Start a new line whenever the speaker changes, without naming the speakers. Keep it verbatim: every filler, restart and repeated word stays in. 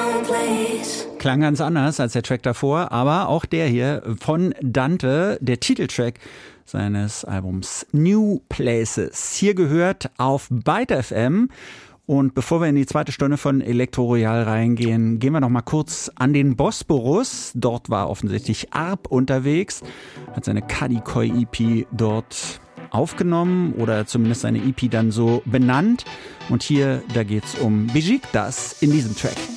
Klang ganz anders als der Track davor, aber auch der hier von Dante, der Titeltrack seines Albums New Places. Hier gehört auf Byte F M. Und bevor wir in die zweite Stunde von Elektro Royal reingehen, gehen wir noch mal kurz an den Bosporus. Dort war offensichtlich Arp unterwegs, hat seine Kadikoy E P dort aufgenommen oder zumindest seine E P dann so benannt. Und hier, da geht's um Besiktas in diesem Track.